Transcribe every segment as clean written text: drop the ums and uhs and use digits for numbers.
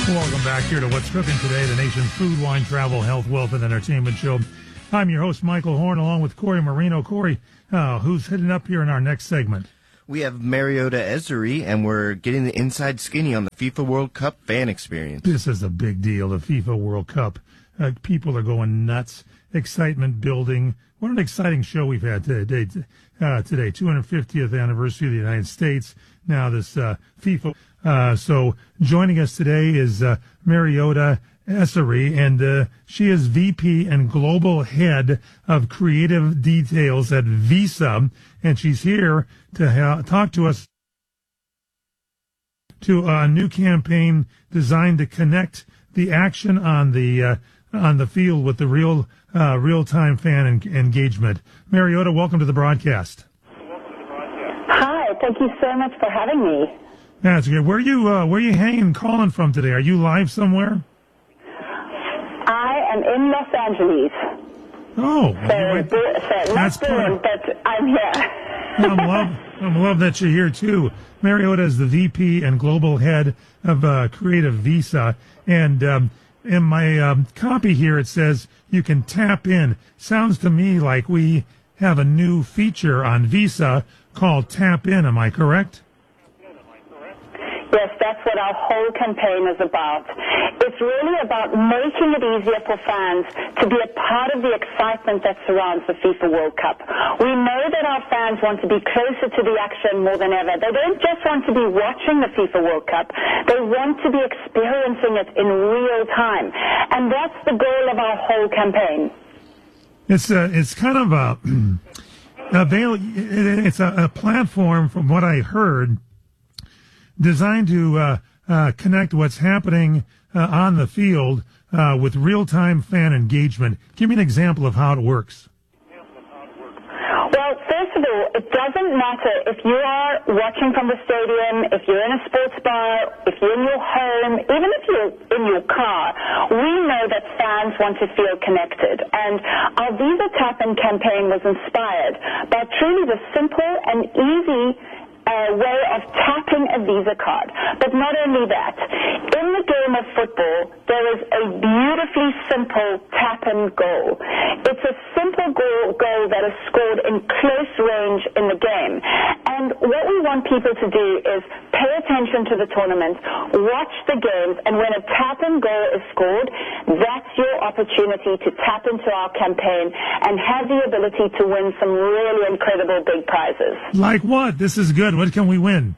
Welcome back here to What's Cooking Today, the nation's food, wine, travel, health, wealth, and entertainment show. I'm your host, Michael Horn, along with Corey Marino. Corey, who's heading up here in our next segment? We have Mariota Ezeri, and we're getting the inside skinny on the FIFA World Cup fan experience. This is a big deal, the FIFA World Cup. People are going nuts. Excitement building. What an exciting show we've had today. 250th anniversary of the United States. Now this FIFA. So joining us today is Mariota Ezeri, and she is VP and Global Head of Creative Details at Visa, and she's here to talk to us to a new campaign designed to connect the action on the field with the real-time fan engagement. Mariota, welcome to the broadcast. Hi, thank you so much for having me. That's good. Where are you hanging, calling from today? Are you live somewhere? I am in Los Angeles. Oh, that's brilliant, but I'm here. I love that you're here too. Mariota is the VP and Global Head of Creative Visa, and in my copy here it says you can tap in. Sounds to me like we have a new feature on Visa called Tap In. Am I correct? Yes, that's what our whole campaign is about. It's really about making it easier for fans to be a part of the excitement that surrounds the FIFA World Cup. We know that our fans want to be closer to the action more than ever. They don't just want to be watching the FIFA World Cup. They want to be experiencing it in real time. And that's the goal of our whole campaign. It's kind of it's a platform, from what I heard, designed to connect what's happening on the field with real-time fan engagement. Give me an example of how it works. Well, first of all, it doesn't matter if you are watching from the stadium, if you're in a sports bar, if you're in your home, even if you're in your car. We know that fans want to feel connected. And our Visa Tap In campaign was inspired by truly the simple and easy way of tapping a Visa card. But not only that, in the game of football, there is a beautifully simple tap and goal. It's a simple goal that is scored in close range in the game. And what we want people to do is pay attention to the tournament, watch the games, and when a tap and goal is scored, that's your opportunity to tap into our campaign and have the ability to win some really incredible big prizes. Like what? This is good. What can we win?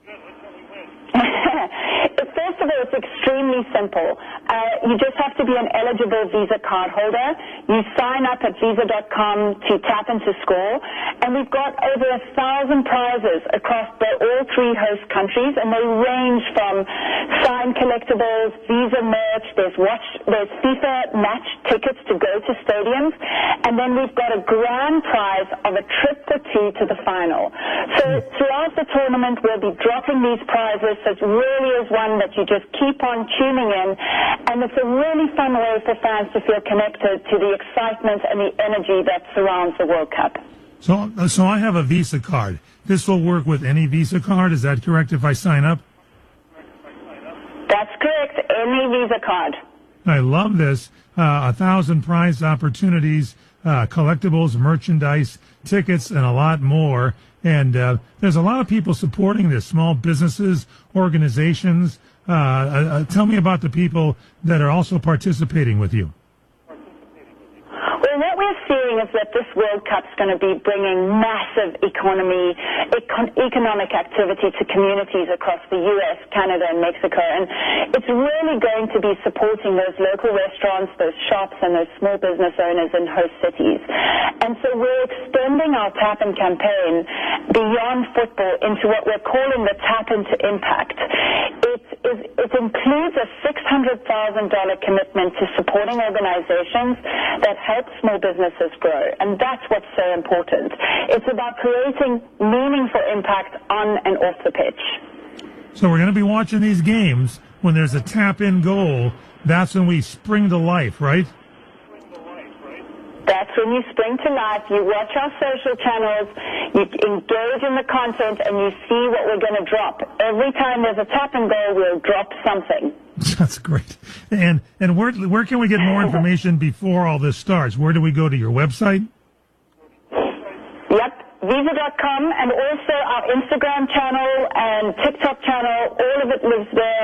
First of all, it's extremely simple. You just have to be an eligible Visa card holder. You sign up at Visa.com to tap into score. And we've got over 1,000 prizes across all three host countries, and they range from signed collectibles, Visa merch, there's FIFA match tickets to go to stadiums, and then we've got a grand prize of a trip for two to the final. So throughout the tournament, we'll be dropping these prizes, so it really is one that you just keep on tuning in, and it's a really fun way for fans to feel connected to the excitement and the energy that surrounds the World Cup. So I have a Visa card. This will work with any Visa card. Is that correct if I sign up? That's correct. Any Visa card. I love this. 1,000 prize opportunities, collectibles, merchandise, tickets, and a lot more. And there's a lot of people supporting this, small businesses, organizations. Tell me about the people that are also participating with you. Well, what we're seeing is that this World Cup's going to be bringing massive economic activity to communities across the U.S., Canada, and Mexico. And it's really going to be supporting those local restaurants, those shops, and those small business owners in host cities. And so we're extending our Tap-In campaign beyond football into what we're calling the Tap-In to Impact. It includes a $600,000 commitment to supporting organizations that help small businesses grow, and that's what's so important. It's about creating meaningful impact on and off the pitch. So we're going to be watching these games. When there's a tap-in goal, that's when we spring to life, right? That's when you spring to life. You watch our social channels, you engage in the content, and you see what we're going to drop. Every time there's a tap and goal, we'll drop something. That's great. And where can we get more information before all this starts? Where do we go? To your website? Yep, Visa.com, and also our Instagram channel and TikTok channel. All of it lives there.